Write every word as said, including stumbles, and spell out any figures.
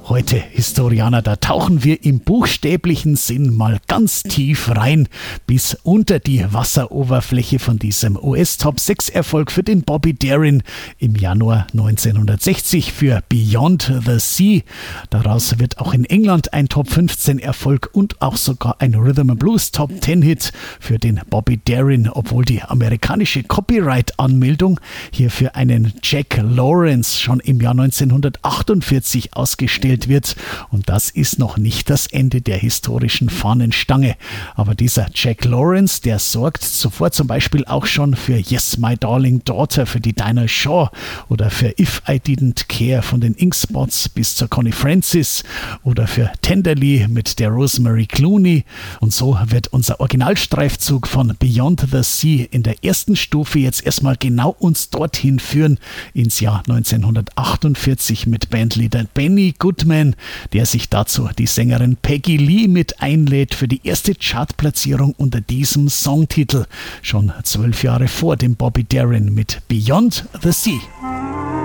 Heute, Historianer, da tauchen wir im buchstäblichen Sinn mal ganz tief rein, bis unter die Wasseroberfläche von diesem U S-Top sechs Erfolg für den Bobby Darin im Januar neunzehnhundertsechzig für Beyond the Sea. Daraus wird auch in England ein Top fünfzehn Erfolg und auch sogar ein Rhythm and Blues Top zehn Hit für den Bobby Darin, obwohl die amerikanische Copyright-Anmeldung hier für einen Jack Lawrence schon im Jahr neunzehnhundertachtundvierzig ausgestellt wird. Und das ist noch nicht das Ende der historischen Fahnenstange. Aber dieser Jack Lawrence, der sorgt zuvor zum Beispiel auch schon für Yes, My Darling Daughter für die Dinah Shaw oder für If I Didn't Care von den Ink Spots bis zur Connie Francis oder für Tenderly mit der Rosemary Clooney. Und so wird unser Originalstreifzug von Beyond the Sea in der ersten Stufe jetzt erstmal genau uns dorthin führen, ins Jahr neunzehnhundertachtundvierzig mit Bandleader Benny Goodman, der sich dazu die Sängerin Peggy Lee mit einlädt für die erste Chartplatzierung unter diesem Songtitel, schon zwölf Jahre vor dem Bobby Darin mit Beyond the Sea.